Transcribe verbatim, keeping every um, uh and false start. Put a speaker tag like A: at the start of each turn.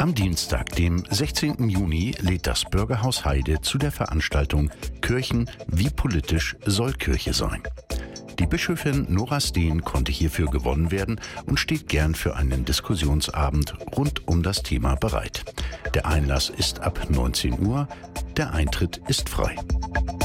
A: Am Dienstag, dem sechzehnten Juni, lädt das Bürgerhaus Heide zu der Veranstaltung Kirchen, wie politisch soll Kirche sein? Die Bischöfin Nora Steen konnte hierfür gewonnen werden und steht gern für einen Diskussionsabend rund um das Thema bereit. Der Einlass ist ab neunzehn Uhr, der Eintritt ist frei.